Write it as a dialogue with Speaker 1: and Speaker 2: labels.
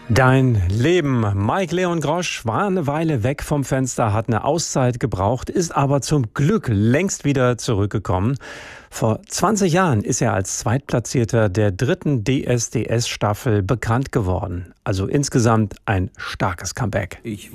Speaker 1: Dein Leben. Mike Leon Grosch war eine Weile weg vom Fenster, hat eine Auszeit gebraucht, ist aber zum Glück längst wieder zurückgekommen. Vor 20 Jahren ist er als Zweitplatzierter der 3. DSDS-Staffel bekannt geworden. Also insgesamt ein starkes Comeback.